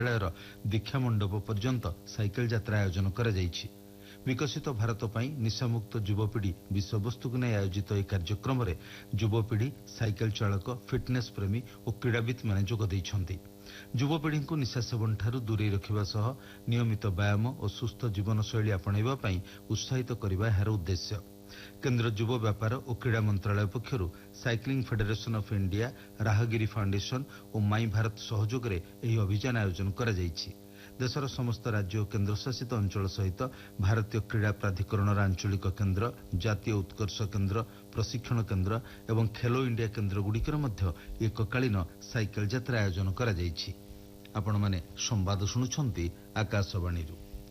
दीक्षा मंडप पर्यंत साइकेल यात्रा आयोजन करा जायछि। विकसित भारत पर निशामुक्त युवपीढ़ी विषयवस्तु को नहीं आयोजित यह कार्यक्रम में युवपीढ़ी साइकेल चालक फिटनेस प्रेमी और क्रीड़ावित मैंने जोग देइछन्ति। युवपीढ़ी को निशा सेवन ठारू दूरे रखिबा सह नियमित व्यायाम और सुस्थ जीवनशैली आपणाइबा पई उत्साहित करबा एहार उद्देश्य। केंद्र युव व्यापार और क्रीड़ा मंत्रालय पक्षर cycling federation of India, Raahgiri foundation और माई भारत सहयोग में यह अभियान आयोजन करा जायछि। देशर समस्त राज्य और केन्द्रशासित अंचल सहित भारतीय क्रीड़ा प्राधिकरण आंचलिक केन्द्र, जातीय उत्कर्ष केन्द्र, प्रशिक्षण केन्द्र एवं खेलो इंडिया केन्द्र गुड़िकर मध्य एककालीन साइकेल यात्रा आयोजन करा जायछि। आपण माने संवाद शुणुछंती आकाशवाणी।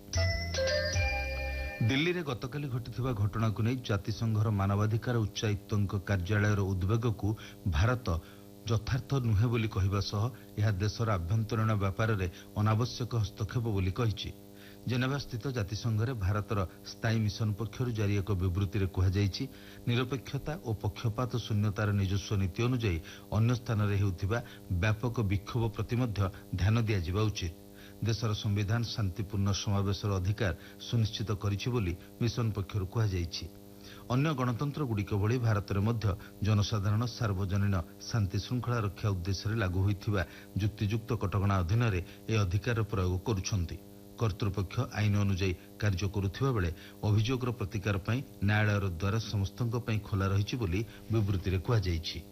दिल्ली में गतकाली घटिथिबा घटना को नहीं जातिसंघर मानवाधिकार उच्चायुक्त कार्यालय उद्वेग को भारत यथार्थ नुहे बोली कहवा सह यह देशर आभ्यंतरीण व्यापार में अनावश्यक हस्तक्षेप बोली कहिछि। जेनेवा स्थित जातिसंघरे भारतर स्थायी मिशन पक्षर जारी एक विवृत्ति में कहुଯାଇଛି, निरपेक्षता और पक्षपात शून्यतार निजस्व नीति अनुଯାयी अन्य स्थान में हेउथिबा व्यापक विक्षोभ प्रति मध्य ध्यान दिया उचित। देशर संविधान शांतिपूर्ण समावेशर अधिकार सुनिश्चित करिछि बोली मिशन पक्षर कहुଯାଇଛି। अन्य गणतंत्र गुड़िक भली भारत में मध्य जनसाधारण सार्वजनीन शांति श्रृंखला रक्षा उद्देश्य लागू होइथिबा जुक्तियुक्त कटकणा अधीन यह अधिकार प्रयोग करुछन्ति। कर्तृपक्ष आईन अनुଯାयी कार्य करुथिबा बेले अभियोगर प्रतिकार पई न्यायालयर द्वार समस्तंक पई खोला रहिछि बोली विवृत्ति में कहुଯାଇଛି।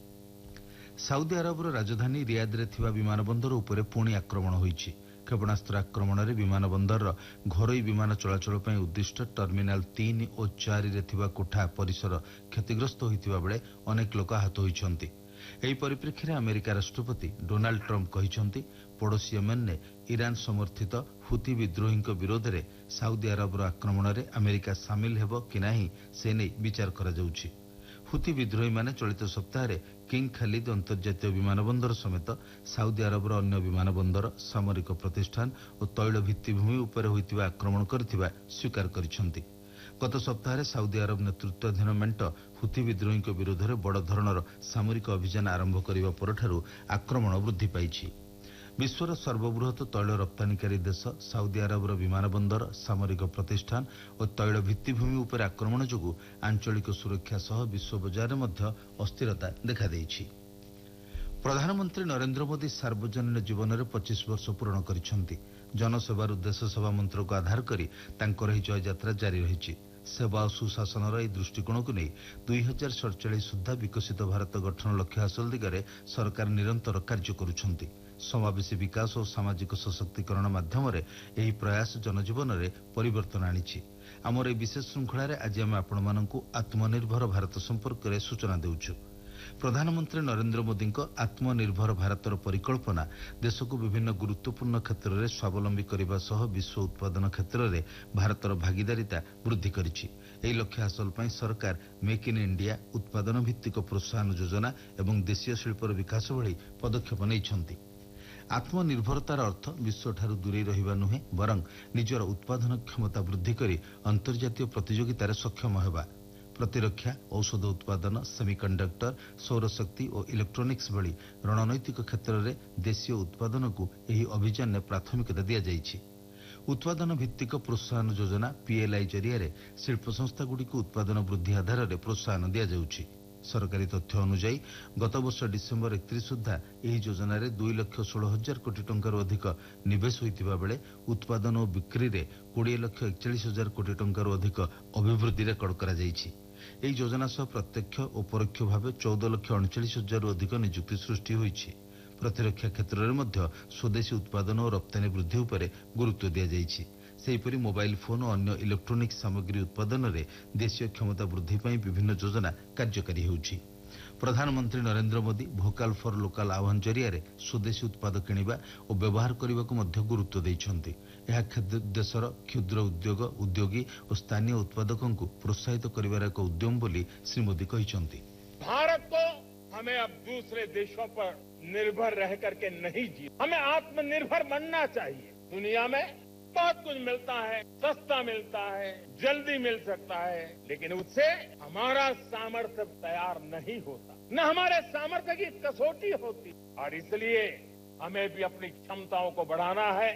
साउदी अरबर राजधानी रियाद रे थिबा विमानबंदर उपरे पुणी आक्रमण होइछि। क्षेपणास्त्र आक्रमण में विमानबंदर घरोई विमान चलाचल पर उद्दिष्ट टर्मिनाल 3 और 4 रे थिबा कोठा परिसर क्षतिग्रस्त होइतिबा बेले अनेक लोक आहत होइछन्ति। एही परिप्रेक्षी में अमेरिका राष्ट्रपति डोनाल्ड ट्रंप कहिछन्ति पड़ोसी येमेन ने ईरान समर्थित हुती विद्रोही विरोध में साउदी अरबर आक्रमण में अमेरिका सामिल हेब कि नाही से नहीं विचार करा जाउछि। हुती विद्रोही माने चलित सप्ताह किंग खालिद अंतर्जातीय विमानबंदर समेत साउदी अरबर अन्य विमानबंदर, सामरिक प्रतिष्ठान और तैल भित्तिभूमि उपर होइतिबा आक्रमण करथिबा स्वीकार करिसंति। गत सप्ताह साउदी अरब नेतृत्वाधीन मेंट हुती विद्रोही विरोध में बड़ धरणर सामरिक अभियान आरंभ करने परठारु आक्रमण वृद्धि पाइछि। विश्वर सर्वबृहत तैल रप्तानीकारी देश साउदी अरबर विमानबंदर, सामरिक प्रतिष्ठान और तैल भित्तिभूमि उपर आक्रमण जोगु आंचलिक सुरक्षा सह विश्व बजार में अस्थिरता देखा देइछि। प्रधानमंत्री नरेंद्र मोदी सार्वजनीन जीवन में 25 वर्ष पूर्ण करिसेंति। जनसेवार देश सेवा मंत्र को आधार करी तांकर एही जय यात्रा जारी रहिछि। सेवा और सुशासनर यह दृष्टिकोण को नहीं 2047 सुधा विकसित भारत गठन लक्ष्य हासिल दिगरे सरकार निरंतर कार्य करुछन्ति। समावेशी विकास और सामाजिक सशक्तिकरण माध्यम यह प्रयास जनजीवन में परिवर्तन आनिछि। आमर विशेष श्रृंखला आज आम आपण मानकु आत्मनिर्भर भारत संपर्क में सूचना देउछु। प्रधानमंत्री नरेंद्र मोदी आत्मनिर्भर भारतर परिकल्पना देश को विभिन्न गुरुत्वपूर्ण क्षेत्र में स्वावलंबी करने सह विश्व उत्पादन क्षेत्र में भारतर भागीदारिता वृद्धि करिछि। एही लक्ष्य हासिल पई सरकार मेक इन इंडिया, उत्पादन भित्तिक प्रोत्साहन योजना एवं देशीय शिल्पर विकास भली पदक्षेप नैछन्ति। आत्मनिर्भरतार अर्थ विश्व ठारू दूरे रहिबा नुहे, बरं निजर उत्पादन क्षमता वृद्धि करी अंतर्जातीय प्रतियोगितार सक्षम हेबा। प्रतिरक्षा, औषध उत्पादन, सेमीकंडक्टर, सौरशक्ति और इलेक्ट्रोनिक्स भली रणनैतिक क्षेत्र में देशीय उत्पादन को यही अभियान में प्राथमिकता दि जाइछि। उत्पादन भित्तिक प्रोत्साहन योजना PLI जरिया शिल्प संस्था गुड़िक उत्पादन वृद्धि आधार में प्रोत्साहन दि जाउछि। सरकारी तथ्य अनुଯାयी गत वर्ष डिसेम्बर 31 सुधा यह योजन 2,16,000 कोटी टंकार अधिक निवेश होइतिबा बेले उत्पादन और बिक्री रे 20,41,000 कोटी टंकार अधिक अभिवृद्धि रेकर्ड करा जाइछि। एही योजना सह प्रत्यक्ष और परोक्ष भाव 14,39,000 अधिक नियुक्ति सृष्टि होइछि। प्रतिरक्षा क्षेत्र में मध्य स्वदेशी उत्पादन और रप्तानी वृद्धि उपर गुरुत्व दिया जाइछि। सेहीपरि मोबाइल फोन और अन्य इलेक्ट्रोनिक सामग्री उत्पादन में देशीय क्षमता वृद्धि पर विभिन्न योजना कार्यकारी होउछि। प्रधानमंत्री नरेंद्र मोदी भोकाल फॉर लोकाल आह्वान जरिया स्वदेशी उत्पाद किनिबा और व्यवहार करने को मध्य गुरुत्व देइछन्ति। यह देशर क्षुद्र उद्योग, उद्योगी और स्थानीय उत्पादकों को प्रोत्साहित करिवार एक उद्यम बोली श्री मोदी कहिछन्ति। भारत को हमें अब दूसरे देशों पर निर्भर रह करके नहीं जी, हमें आत्मनिर्भर बनना चाहिए। दुनिया में बहुत कुछ मिलता है, सस्ता मिलता है, जल्दी मिल सकता है, लेकिन उससे हमारा सामर्थ्य तैयार नहीं होता, न हमारे सामर्थ्य की कसौटी होती। और इसलिए हमें भी अपनी क्षमताओं को बढ़ाना है,